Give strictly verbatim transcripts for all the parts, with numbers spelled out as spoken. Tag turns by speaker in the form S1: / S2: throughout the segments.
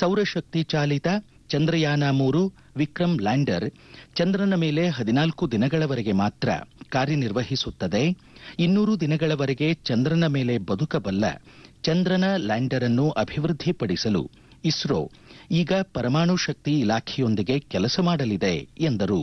S1: ಸೌರಶಕ್ತಿ ಚಾಲಿತ ಚಂದ್ರಯಾನ ಮೂರು ವಿಕ್ರಮ್ ಲ್ಯಾಂಡರ್ ಚಂದ್ರನ ಮೇಲೆ ಹದಿನಾಲ್ಕು ದಿನಗಳವರೆಗೆ ಮಾತ್ರ ಕಾರ್ಯನಿರ್ವಹಿಸುತ್ತದೆ. ಇನ್ನೂರು ದಿನಗಳವರೆಗೆ ಚಂದ್ರನ ಮೇಲೆ ಬದುಕಬಲ್ಲ ಚಂದ್ರನ ಲ್ಯಾಂಡರ್ ಅನ್ನು ಅಭಿವೃದ್ಧಿಪಡಿಸಲು ಇಸ್ರೋ ಈಗ ಪರಮಾಣು ಶಕ್ತಿ ಇಲಾಖೆಯೊಂದಿಗೆ ಕೆಲಸ ಮಾಡಲಿದೆ ಎಂದರು.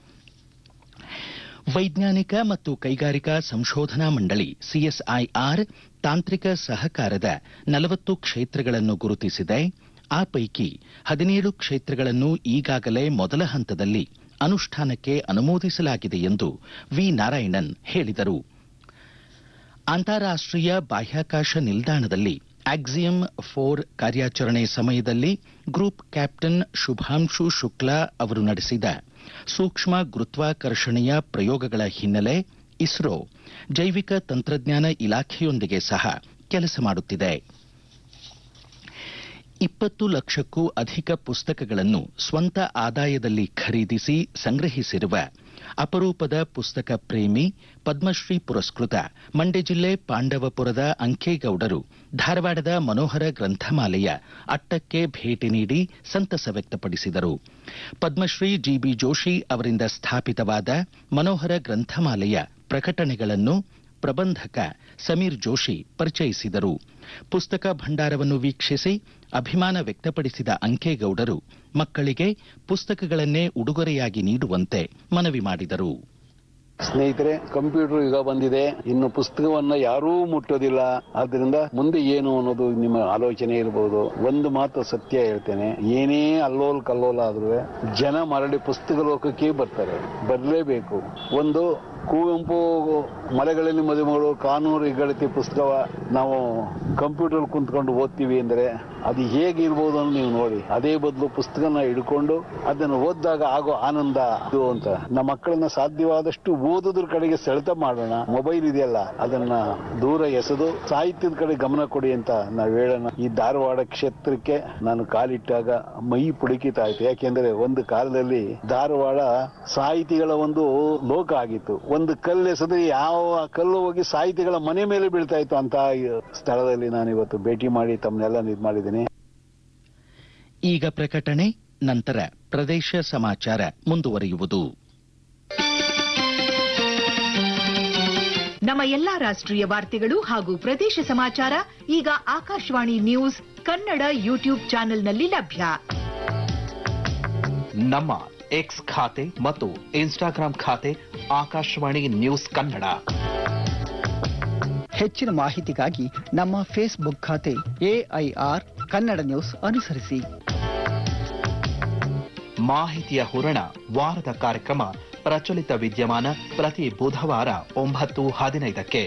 S1: ವೈಜ್ಞಾನಿಕ ಮತ್ತು ಕೈಗಾರಿಕಾ ಸಂಶೋಧನಾ ಮಂಡಳಿ ಸಿಎಸ್ಐಆರ್ ತಾಂತ್ರಿಕ ಸಹಕಾರದ ನಲವತ್ತು ಕ್ಷೇತ್ರಗಳನ್ನು ಗುರುತಿಸಿದೆ. ಆ ಪೈಕಿ ಹದಿನೇಳು ಕ್ಷೇತ್ರಗಳನ್ನು ಈಗಾಗಲೇ ಮೊದಲ ಹಂತದಲ್ಲಿ ಅನುಷ್ಠಾನಕ್ಕೆ ಅನುಮೋದಿಸಲಾಗಿದೆ ಎಂದು ವಿ ನಾರಾಯಣನ್ ಹೇಳಿದರು. ಅಂತಾರಾಷ್ಟೀಯ ಬಾಹ್ಯಾಕಾಶ ನಿಲ್ದಾಣದಲ್ಲಿ ಆಕ್ಸಿಯಂ ಫೋರ್ ಕಾರ್ಯಾಚರಣೆ ಸಮಯದಲ್ಲಿ ಗ್ರೂಪ್ ಕ್ಯಾಪ್ಟನ್ ಶುಭಾಂಶು ಶುಕ್ಲಾ ಅವರು ನಡೆಸಿದ ಸೂಕ್ಷ್ಮ ಗುರುತ್ವಾಕರ್ಷಣೆಯ ಪ್ರಯೋಗಗಳ ಹಿನ್ನೆಲೆ ಇಸ್ರೋ ಜೈವಿಕ ತಂತ್ರಜ್ಞಾನ ಇಲಾಖೆಯೊಂದಿಗೆ ಸಹ ಕೆಲಸ ಮಾಡುತ್ತಿದೆ. ಇಪ್ಪತ್ತು ಲಕ್ಷಕ್ಕೂ ಅಧಿಕ ಪುಸ್ತಕಗಳನ್ನು ಸ್ವಂತ ಆದಾಯದಲ್ಲಿ ಖರೀದಿಸಿ ಸಂಗ್ರಹಿಸಿರುವ ಅಪರೂಪದ ಪುಸ್ತಕ ಪ್ರೇಮಿ ಪದ್ಮಶ್ರೀ ಪುರಸ್ಕೃತ ಮಂಡ್ಯ ಜಿಲ್ಲೆ ಪಾಂಡವಪುರದ ಅಂಕೇಗೌಡರು ಧಾರವಾಡದ ಮನೋಹರ ಗ್ರಂಥಮಾಲೆಯ ಅಟ್ಟಕ್ಕೆ ಭೇಟಿ ನೀಡಿ ಸಂತಸ ವ್ಯಕ್ತಪಡಿಸಿದರು. ಪದ್ಮಶ್ರೀ ಜಿಬಿ ಜೋಶಿ ಅವರಿಂದ ಸ್ಥಾಪಿತವಾದ ಮನೋಹರ ಗ್ರಂಥಮಾಲೆಯ ಪ್ರಕಟಣೆಗಳನ್ನು ಪ್ರಬಂಧಕ ಸಮೀರ್ ಜೋಶಿ ಪರಿಚಯಿಸಿದರು. ಪುಸ್ತಕ ಭಂಡಾರವನ್ನು ವೀಕ್ಷಿಸಿ ಅಭಿಮಾನ ವ್ಯಕ್ತಪಡಿಸಿದ ಅಂಕೇಗೌಡರು ಮಕ್ಕಳಿಗೆ ಪುಸ್ತಕಗಳನ್ನೇ ಉಡುಗೊರೆಯಾಗಿ ನೀಡುವಂತೆ ಮನವಿ ಮಾಡಿದರು.
S2: ಸ್ನೇಹಿತರೆ, ಕಂಪ್ಯೂಟರ್ ಯುಗ ಬಂದಿದೆ. ಇನ್ನು ಪುಸ್ತಕವನ್ನ ಯಾರೂ ಮುಟ್ಟೋದಿಲ್ಲ. ಆದ್ರಿಂದ ಮುಂದೆ ಏನು ಅನ್ನೋದು ನಿಮ್ಮ ಆಲೋಚನೆ ಇರಬಹುದು. ಒಂದು ಮಾತು ಸತ್ಯ ಹೇಳ್ತೇನೆ, ಏನೇ ಅಲ್ಲೋಲ್ ಕಲ್ಲೋಲ ಆದ್ರೂ ಜನ ಮರಳಿ ಪುಸ್ತಕ ಲೋಕಕ್ಕೆ ಬರ್ತಾರೆ, ಬರಲೇಬೇಕು. ಒಂದು ಕುವೆಂಪು ಮಲೆಗಳಲ್ಲಿ ಮದುಮಗಳು ಕಾನೂರು ಹೆಗ್ಗಳಿಕೆ ಪುಸ್ತಕ ನಾವು ಕಂಪ್ಯೂಟರ್ ಕುಂತ್ಕೊಂಡು ಓದ್ತೀವಿ ಅಂದ್ರೆ ಅದು ಹೇಗಿರ್ಬೋದು ಅಂತ ನೀವು ನೋಡಿ. ಅದೇ ಬದಲು ಪುಸ್ತಕನ ಹಿಡ್ಕೊಂಡು ಅದನ್ನು ಓದಿದಾಗ ಆಗೋ ಆನಂದ ಇದು ಅಂತ. ನಮ್ಮ ಮಕ್ಕಳನ್ನ ಸಾಧ್ಯವಾದಷ್ಟು ಓದೋದ್ರ ಕಡೆಗೆ ಸೆಳೆತ ಮಾಡೋಣ. ಮೊಬೈಲ್ ಇದೆಯಲ್ಲ ಅದನ್ನ ದೂರ ಎಸೆದು ಸಾಹಿತ್ಯದ ಕಡೆ ಗಮನ ಕೊಡಿ ಅಂತ ನಾವು ಹೇಳೋಣ. ಈ ಧಾರವಾಡ ಕ್ಷೇತ್ರಕ್ಕೆ ನಾನು ಕಾಲಿಟ್ಟಾಗ ಮೈ ಪುಡುಕಿತಾ ಇತ್ತು. ಯಾಕೆಂದ್ರೆ ಒಂದು ಕಾಲದಲ್ಲಿ ಧಾರವಾಡ ಸಾಹಿತಿಗಳ ಒಂದು ಲೋಕ ಆಗಿತ್ತು. ಒಂದು ಕಲ್ಲು ಎಸೆದ್ರೆ ಯಾವ ಕಲ್ಲು ಹೋಗಿ ಸಾಹಿತಿಗಳ ಮನೆ ಮೇಲೆ ಬೀಳ್ತಾ ಇತ್ತು ಅಂತ ಸ್ಥಳದಲ್ಲಿ ನಾನು ಇವತ್ತು ಭೇಟಿ ಮಾಡಿ ತಮ್ಮನ್ನೆಲ್ಲ ಇದು ಮಾಡಿದ್ದೀನಿ.
S1: ಈಗ ಪ್ರಕಟಣೆ, ನಂತರ ಪ್ರದೇಶ ಸಮಾಚಾರ ಮುಂದುವರಿಯುವುದು.
S3: ನಮ್ಮ ಎಲ್ಲಾ ರಾಷ್ಟ್ರೀಯ ವಾರ್ತೆಗಳು ಹಾಗೂ ಪ್ರದೇಶ ಸಮಾಚಾರ ಈಗ ಆಕಾಶವಾಣಿ ನ್ಯೂಸ್ ಕನ್ನಡ ಯೂಟ್ಯೂಬ್ ಚಾನೆಲ್ನಲ್ಲಿ ಲಭ್ಯ.
S4: ನಮ್ಮ ಎಕ್ಸ್ ಖಾತೆ ಮತ್ತು ಇನ್ಸ್ಟಾಗ್ರಾಂ ಖಾತೆ ಆಕಾಶವಾಣಿ ನ್ಯೂಸ್ ಕನ್ನಡ.
S5: ಹೆಚ್ಚಿನ ಮಾಹಿತಿಗಾಗಿ ನಮ್ಮ ಫೇಸ್ಬುಕ್ ಖಾತೆ ಎಐಆರ್ ಕನ್ನಡ ನ್ಯೂಸ್ ಅನುಸರಿಸಿ.
S4: ಮಾಹಿತಿಯ ಹೂರಣ ವಾರದ ಕಾರ್ಯಕ್ರಮ ಪ್ರಚಲಿತ ವಿದ್ಯಮಾನ ಪ್ರತಿ ಬುಧವಾರ ಒಂಬತ್ತು ಹದಿನೈದಕ್ಕೆ.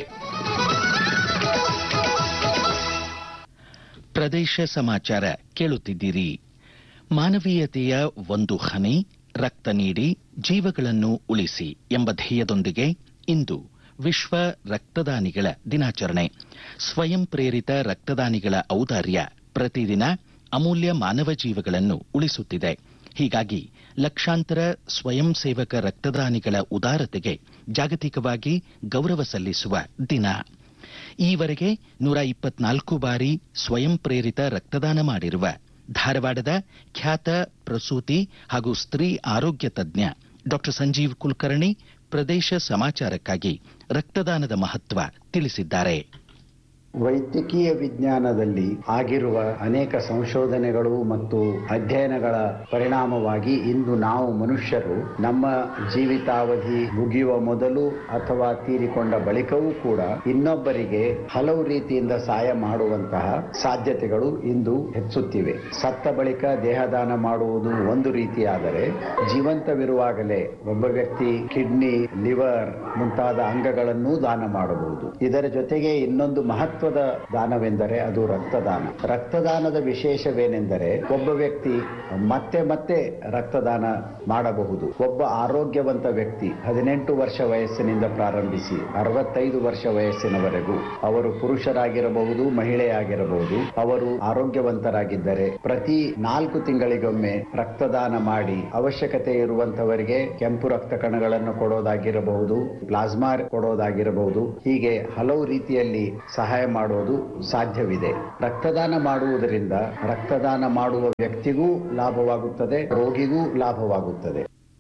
S1: ಪ್ರದೇಶ ಸಮಾಚಾರ ಕೇಳುತ್ತಿದ್ದೀರಿ. ಮಾನವೀಯತೆಯ ಒಂದು ಹನಿ ರಕ್ತ ನೀಡಿ ಜೀವಗಳನ್ನು ಉಳಿಸಿ ಎಂಬ ಧ್ಯೇಯದೊಂದಿಗೆ ಇಂದು ವಿಶ್ವ ರಕ್ತದಾನಿಗಳ ದಿನಾಚರಣೆ. ಸ್ವಯಂ ಪ್ರೇರಿತ ರಕ್ತದಾನಿಗಳ ಔದಾರ್ಯ ಪ್ರತಿದಿನ ಅಮೂಲ್ಯ ಮಾನವ ಜೀವಗಳನ್ನು ಉಳಿಸುತ್ತಿದೆ. ಹೀಗಾಗಿ ಲಕ್ಷಾಂತರ ಸ್ವಯಂ ಸೇವಕ ರಕ್ತದಾನಿಗಳ ಉದಾರತೆಗೆ ಜಾಗತಿಕವಾಗಿ ಗೌರವ ಸಲ್ಲಿಸುವ ದಿನ. ಈವರೆಗೆ ನೂರ ಇಪ್ಪತ್ನಾಲ್ಕು ಬಾರಿ ಸ್ವಯಂ ಪ್ರೇರಿತ ರಕ್ತದಾನ ಮಾಡಿರುವ ಧಾರವಾಡದ ಖ್ಯಾತ ಪ್ರಸೂತಿ ಹಾಗೂ ಸ್ತ್ರೀ ಆರೋಗ್ಯ ತಜ್ಞ ಡಾಕ್ಟರ್ ಸಂಜೀವ್ ಕುಲಕರ್ಣಿ ಪ್ರದೇಶ ಸಮಾಚಾರಕ್ಕಾಗಿ ರಕ್ತದಾನದ ಮಹತ್ವ ತಿಳಿಸಿದ್ದಾರೆ.
S6: ವೈದ್ಯಕೀಯ ವಿಜ್ಞಾನದಲ್ಲಿ ಆಗಿರುವ ಅನೇಕ ಸಂಶೋಧನೆಗಳು ಮತ್ತು ಅಧ್ಯಯನಗಳ ಪರಿಣಾಮವಾಗಿ ಇಂದು ನಾವು ಮನುಷ್ಯರು ನಮ್ಮ ಜೀವಿತಾವಧಿ ಮುಗಿಯುವ ಮೊದಲು ಅಥವಾ ತೀರಿಕೊಂಡ ಬಳಿಕವೂ ಕೂಡ ಇನ್ನೊಬ್ಬರಿಗೆ ಹಲವು ರೀತಿಯಿಂದ ಸಹಾಯ ಮಾಡುವಂತಹ ಸಾಧ್ಯತೆಗಳು ಇಂದು ಹೆಚ್ಚುತ್ತಿವೆ. ಸತ್ತ ಬಳಿಕ ದೇಹದಾನ ಮಾಡುವುದು ಒಂದು ರೀತಿಯಾದರೆ, ಜೀವಂತವಿರುವಾಗಲೇ ಒಬ್ಬ ವ್ಯಕ್ತಿ ಕಿಡ್ನಿ, ಲಿವರ್ ಮುಂತಾದ ಅಂಗಗಳನ್ನೂ ದಾನ ಮಾಡಬಹುದು. ಇದರ ಜೊತೆಗೆ ಇನ್ನೊಂದು ಮಹತ್ವ ದಾನವೆಂದರೆ ಅದು ರಕ್ತದಾನ. ರಕ್ತದಾನದ ವಿಶೇಷವೇನೆಂದರೆ ಒಬ್ಬ ವ್ಯಕ್ತಿ ಮತ್ತೆ ಮತ್ತೆ ರಕ್ತದಾನ ಮಾಡಬಹುದು. ಒಬ್ಬ ಆರೋಗ್ಯವಂತ ವ್ಯಕ್ತಿ ಹದಿನೆಂಟು ವರ್ಷ ವಯಸ್ಸಿನಿಂದ ಪ್ರಾರಂಭಿಸಿ ಅರವತ್ತೈದು ವರ್ಷ ವಯಸ್ಸಿನವರೆಗೂ, ಅವರು ಪುರುಷರಾಗಿರಬಹುದು, ಮಹಿಳೆಯಾಗಿರಬಹುದು, ಅವರು ಆರೋಗ್ಯವಂತರಾಗಿದ್ದರೆ ಪ್ರತಿ ನಾಲ್ಕು ತಿಂಗಳಿಗೊಮ್ಮೆ ರಕ್ತದಾನ ಮಾಡಿ ಅವಶ್ಯಕತೆ ಇರುವಂತವರಿಗೆ ಕೆಂಪು ರಕ್ತ ಕಣಗಳನ್ನು ಕೊಡೋದಾಗಿರಬಹುದು, ಪ್ಲಾಸ್ಮಾ ಕೊಡೋದಾಗಿರಬಹುದು, ಹೀಗೆ ಹಲವು ರೀತಿಯಲ್ಲಿ ಸಹಾಯ ಮಾಡೋದು ಸಾಧ್ಯವಿದೆ. ರಕ್ತದಾನ ಮಾಡುವುದರಿಂದ ರಕ್ತದಾನ ಮಾಡುವ ವ್ಯಕ್ತಿಗೂ ಲಾಭವಾಗುತ್ತದೆ, ರೋಗಿಗೂ ಲಾಭವಾಗುತ್ತದೆ.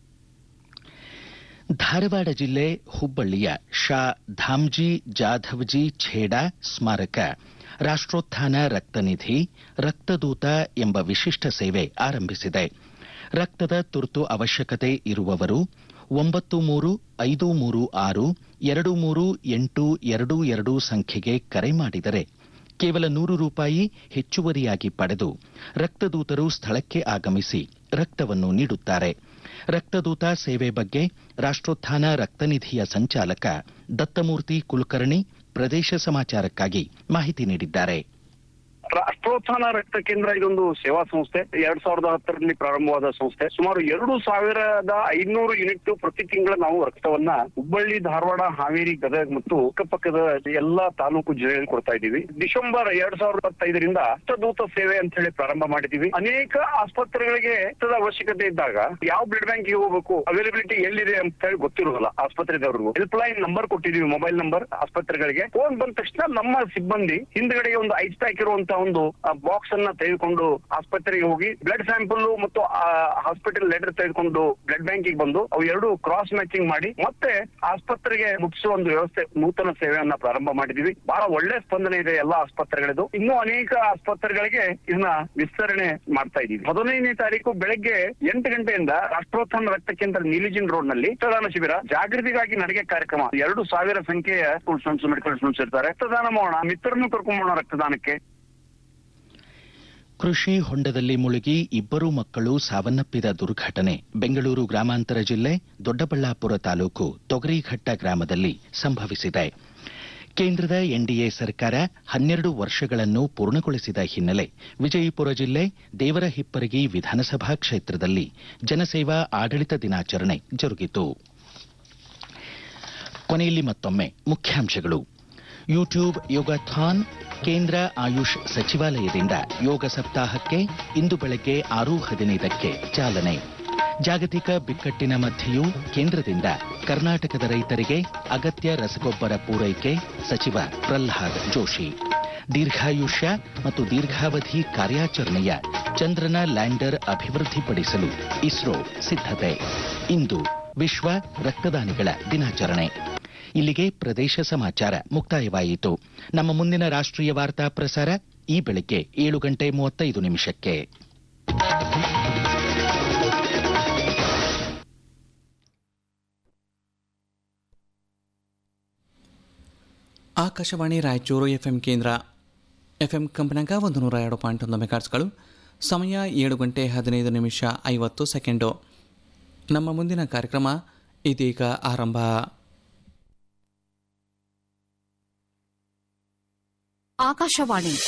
S1: ಧಾರವಾಡ ಜಿಲ್ಲೆ ಹುಬ್ಬಳ್ಳಿಯ ಶಾ ಧಾಮ್ಜಿ ಜಾಧವ್ಜಿ ಛೇಡಾ ಸ್ಮಾರಕ ರಾಷ್ಟ್ರೋತ್ಥಾನ ರಕ್ತನಿಧಿ ರಕ್ತದೂತ ಎಂಬ ವಿಶಿಷ್ಟ ಸೇವೆ ಆರಂಭಿಸಿದೆ. ರಕ್ತದ ತುರ್ತು ಅವಶ್ಯಕತೆ ಇರುವವರು ಒಂಬತ್ತು ಮೂರು ಐದು ಮೂರು ಆರು ಎರಡು ಮೂರು ಎಂಟು ಎರಡು ಎರಡು ಸಂಖ್ಯೆಗೆ ಕರೆ ಮಾಡಿದರೆ ಕೇವಲ ನೂರು ರೂಪಾಯಿ ಹೆಚ್ಚುವರಿಯಾಗಿ ಪಡೆದು ರಕ್ತದೂತರು ಸ್ಥಳಕ್ಕೆ ಆಗಮಿಸಿ ರಕ್ತವನ್ನು ನೀಡುತ್ತಾರೆ. ರಕ್ತದೂತ ಸೇವೆ ಬಗ್ಗೆ ರಾಷ್ಟ್ರೋತ್ಥಾನ ರಕ್ತನಿಧಿಯ ಸಂಚಾಲಕ ದತ್ತಮೂರ್ತಿ ಕುಲಕರ್ಣಿ ಪ್ರದೇಶ ಸಮಾಚಾರಕ್ಕಾಗಿ ಮಾಹಿತಿ ನೀಡಿದ್ದಾರೆ.
S7: ರಾಷ್ಟ್ರೋತ್ಥಾನ ರಕ್ತ ಕೇಂದ್ರ ಇದೊಂದು ಸೇವಾ ಸಂಸ್ಥೆ. ಎರಡ್ ಸಾವಿರದ ಹತ್ತರಲ್ಲಿ ಪ್ರಾರಂಭವಾದ ಸಂಸ್ಥೆ. ಸುಮಾರು ಎರಡು ಸಾವಿರದ ಐನೂರು ಯೂನಿಟ್ ಪ್ರತಿ ತಿಂಗಳ ನಾವು ರಕ್ತವನ್ನ ಹುಬ್ಬಳ್ಳಿ, ಧಾರವಾಡ, ಹಾವೇರಿ, ಗದಗ ಮತ್ತು ಅಕ್ಕಪಕ್ಕದ ಎಲ್ಲಾ ತಾಲೂಕು ಜಿಲ್ಲೆಯಲ್ಲಿ ಕೊಡ್ತಾ ಇದ್ದೀವಿ. ಡಿಸೆಂಬರ್ ಎರಡ್ ಸಾವಿರದ ಇಪ್ಪತ್ತೈದರಿಂದ ರಕ್ತದೂತ ಸೇವೆ ಅಂತ ಹೇಳಿ ಪ್ರಾರಂಭ ಮಾಡಿದೀವಿ. ಅನೇಕ ಆಸ್ಪತ್ರೆಗಳಿಗೆ ರಕ್ತದ ಅವಶ್ಯಕತೆ ಇದ್ದಾಗ ಯಾವ ಬ್ಲಡ್ ಬ್ಯಾಂಕ್ ಹೋಗಬೇಕು, ಅವೈಲಬಿಲಿಟಿ ಎಲ್ಲಿದೆ ಅಂತ ಹೇಳಿ ಗೊತ್ತಿರೋದಿಲ್ಲ ಆಸ್ಪತ್ರೆದವ್ರಿಗೂ. Help line number ಕೊಟ್ಟಿದೀವಿ, mobile number ಆಸ್ಪತ್ರೆಗಳಿಗೆ. ಫೋನ್ ಬಂದ ತಕ್ಷಣ ನಮ್ಮ ಸಿಬ್ಬಂದಿ ಹಿಂದ್ಗಡೆ ಒಂದು ಐಸ್ ಪ್ಯಾಕ್ ಇರುವಂತ ಒಂದು ಬಾಕ್ಸ್ ಅನ್ನ ತೆಗೆದುಕೊಂಡು ಆಸ್ಪತ್ರೆಗೆ ಹೋಗಿ ಬ್ಲಡ್ ಸ್ಯಾಂಪಲ್ ಮತ್ತು ಹಾಸ್ಪಿಟಲ್ ಲೆಟರ್ ತೆಗೆದುಕೊಂಡು ಬ್ಲಡ್ ಬ್ಯಾಂಕಿಗೆ ಬಂದು ಅವು ಎರಡು ಕ್ರಾಸ್ ಮ್ಯಾಚಿಂಗ್ ಮಾಡಿ ಮತ್ತೆ ಆಸ್ಪತ್ರೆಗೆ ಮುಗಿಸುವ ಒಂದು ವ್ಯವಸ್ಥೆ, ನೂತನ ಸೇವೆಯನ್ನ ಪ್ರಾರಂಭ ಮಾಡಿದೀವಿ. ಬಹಳ ಒಳ್ಳೆ ಸ್ಪಂದನೆ ಇದೆ ಎಲ್ಲಾ ಆಸ್ಪತ್ರೆಗಳದು. ಇನ್ನೂ ಅನೇಕ ಆಸ್ಪತ್ರೆಗಳಿಗೆ ಇದನ್ನ ವಿಸ್ತರಣೆ ಮಾಡ್ತಾ ಇದೀವಿ. ಹದಿನೈದನೇ ತಾರೀಕು ಬೆಳಗ್ಗೆ ಎಂಟು ಗಂಟೆಯಿಂದ ರಾಷ್ಟ್ರೋತ್ಥಾನ ರಕ್ತ ಕೇಂದ್ರ ನೀಲಿಜಿನ್ ರೋಡ್ ನಲ್ಲಿ ರಕ್ತದಾನ ಶಿಬಿರ, ಜಾಗೃತಿಗಾಗಿ ನಡಿಗೆ ಕಾರ್ಯಕ್ರಮ. ಎರಡು ಸಾವಿರ ಸಂಖ್ಯೆಯ ಸ್ಕೂಲ್ ಸ್ಟೂಡೆಂಟ್ಸ್, ಮೆಡಿಕಲ್ ಸ್ಟೂಡೆಂಟ್ಸ್ ಇರ್ತಾರೆ. ರಕ್ತದಾನ ಮಾಡೋಣ, ಮಿತ್ರರನ್ನು ಕರ್ಕೊಂಬೋಣ ರಕ್ತದಾನಕ್ಕೆ.
S1: ಕೃಷಿ ಹೊಂಡದಲ್ಲಿ ಮುಳುಗಿ ಇಬ್ಬರು ಮಕ್ಕಳು ಸಾವನ್ನಪ್ಪಿದ ದುರ್ಘಟನೆ ಬೆಂಗಳೂರು ಗ್ರಾಮಾಂತರ ಜಿಲ್ಲೆ ದೊಡ್ಡಬಳ್ಳಾಪುರ ತಾಲೂಕು ತೊಗರಿಘಟ್ಟ ಗ್ರಾಮದಲ್ಲಿ ಸಂಭವಿಸಿದೆ. ಕೇಂದ್ರದ ಎನ್ಡಿಎ ಸರ್ಕಾರ ಹನ್ನೆರಡು ವರ್ಷಗಳನ್ನು ಪೂರ್ಣಗೊಳಿಸಿದ ಹಿನ್ನೆಲೆ ವಿಜಯಪುರ ಜಿಲ್ಲೆ ದೇವರಹಿಪ್ಪರಗಿ ವಿಧಾನಸಭಾ ಕ್ಷೇತ್ರದಲ್ಲಿ ಜನಸೇವಾ ಆಡಳಿತ ದಿನಾಚರಣೆ ಜರುಗಿತು. ಕೊನೆಯಲ್ಲಿ ಮತ್ತೊಮ್ಮೆ ಮುಖ್ಯಾಂಶಗಳು. ಯೂಟ್ಯೂಬ್ ಯೋಗಾಥಾನ್, ಕೇಂದ್ರ ಆಯುಷ್ ಸಚಿವಾಲಯದಿಂದ ಯೋಗ ಸಪ್ತಾಹಕ್ಕೆ ಇಂದು ಬೆಳಗ್ಗೆ ಆರು ಹದಿನೈದಕ್ಕೆ ಚಾಲನೆ. ಜಾಗತಿಕ ಬಿಕ್ಕಟ್ಟಿನ ಮಧ್ಯೆಯೂ ಕೇಂದ್ರದಿಂದ ಕರ್ನಾಟಕದ ರೈತರಿಗೆ ಅಗತ್ಯ ರಸಗೊಬ್ಬರ ಪೂರೈಕೆ, ಸಚಿವ ಪ್ರಹ್ಲಾದ್ ಜೋಶಿ. ದೀರ್ಘಾಯುಷ್ಯ ಮತ್ತು ದೀರ್ಘಾವಧಿ ಕಾರ್ಯಾಚರಣೆಯ ಚಂದ್ರನ ಲ್ಯಾಂಡರ್ ಅಭಿವೃದ್ಧಿಪಡಿಸಲು ಇಸ್ರೋ ಸಿದ್ಧತೆ. ಇಂದು ವಿಶ್ವ ರಕ್ತದಾನಿಗಳ ದಿನಾಚರಣೆ. ಇಲ್ಲಿಗೆ ಪ್ರದೇಶ ಸಮಾಚಾರ ಮುಕ್ತಾಯವಾಯಿತು. ನಮ್ಮ ಮುಂದಿನ ರಾಷ್ಟ್ರೀಯ ವಾರ್ತಾ ಪ್ರಸಾರ ಈ ಬೆಳಗ್ಗೆ ಏಳು ಗಂಟೆ ಮೂವತ್ತೈದು ನಿಮಿಷಕ್ಕೆ.
S8: ಆಕಾಶವಾಣಿ ರಾಯಚೂರು ಎಫ್ಎಂ ಕೇಂದ್ರ. ಎಫ್ಎಂ ಕಂಪನಾಗ ಒಂದು ನೂರ ಎರಡು ಪಾಯಿಂಟ್ ಒಂದು ಮೆಗಾಟ್ಸ್ಗಳು. ಸಮಯ ಏಳು ಗಂಟೆ ಹದಿನೈದು ನಿಮಿಷ ಐವತ್ತು ಸೆಕೆಂಡು. ನಮ್ಮ ಮುಂದಿನ ಕಾರ್ಯಕ್ರಮ ಇದೀಗ ಆರಂಭ.
S9: ಆಕಾಶವಾಣಿ